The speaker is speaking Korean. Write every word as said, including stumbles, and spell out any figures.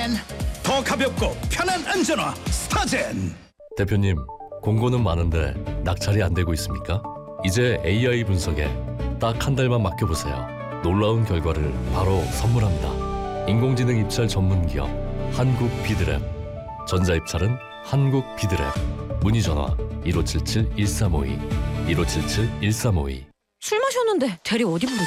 더 가볍고 편한 안전화 스타젠. 대표님, 공고는 많은데 낙찰이 안 되고 있습니까? 이제 에이아이 분석에 딱 한 달만 맡겨보세요. 놀라운 결과를 바로 선물합니다. 인공지능 입찰 전문 기업 한국 비드랩. 전자입찰은 한국 비드랩. 문의 전화 일오칠칠 일삼오이 일오칠칠 일삼오이. 술 마셨는데 대리 어디 부르지?